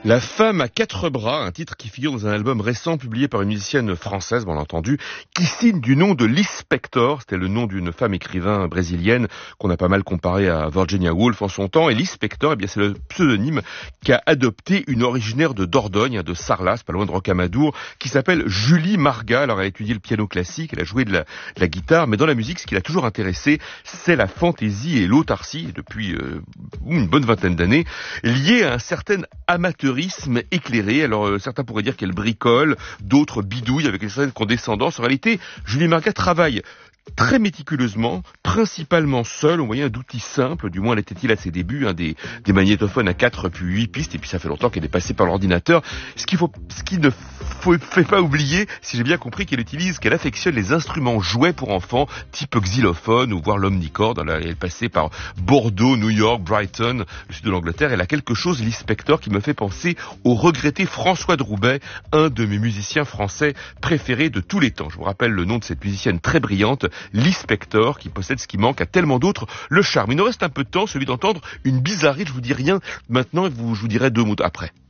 La femme à quatre bras, un titre qui figure dans un album récent publié par une musicienne française, on l'a entendu, qui signe du nom de Liz Spector. C'était le nom d'une femme écrivain brésilienne qu'on a pas mal comparé à Virginia Woolf en son temps. Et Liz Spector, eh bien, c'est le pseudonyme qu'a adopté une originaire de Dordogne, de Sarlas, pas loin de Rocamadour, qui s'appelle Julie Marga. Alors, elle a étudié le piano classique, elle a joué de la guitare, mais dans la musique, ce qui l'a toujours intéressé, c'est la fantaisie et l'autarcie, depuis une bonne vingtaine d'années, liée à un certain amateurisme éclairé. Alors certains pourraient dire qu'elle bricole, d'autres bidouillent avec une certaine condescendance. En réalité, Julie Marga travaille très méticuleusement, principalement seule, au moyen d'outils simples, du moins l'était-il à ses débuts, des magnétophones à 4 puis 8 pistes, et puis ça fait longtemps qu'elle est passée par l'ordinateur. Ce qui ne fait pas oublier, si j'ai bien compris, qu'elle affectionne les instruments jouets pour enfants, type xylophone ou voire l'omnicorde. Elle est passée par Bordeaux, New York, Brighton, le sud de l'Angleterre. Elle a quelque chose, Liz Spector, qui me fait penser au regretté François de Roubaix, un de mes musiciens français préférés de tous les temps. Je vous rappelle le nom de cette musicienne très brillante, Liz Spector, qui possède ce qui manque à tellement d'autres, le charme. Il nous reste un peu de temps, celui d'entendre une bizarrerie. Je vous dis rien maintenant et je vous dirai deux mots après.